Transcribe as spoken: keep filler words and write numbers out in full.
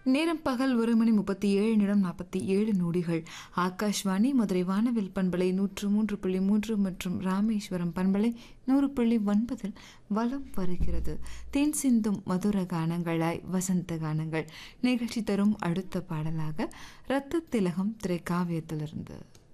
நேரம் பகல் ஒரு மணி முப்பத்தி ஏழு நிமிடம் நாற்பத்தி ஏழு நொடிகள். ஆகாஷ்வாணி மதுரை வானவில் பண்பலை நூற்று மூன்று புள்ளி மூன்று மற்றும் ராமேஸ்வரம் பண்பலை நூறு புள்ளி ஒன்பதில் வலம் வருகிறது. தேன் சிந்தும் மதுர கானங்களாய் வசந்த கானங்கள் நிகழ்ச்சி தரும் அடுத்த பாடலாக இரத்த திலகம் திரைக்காவியத்திலிருந்து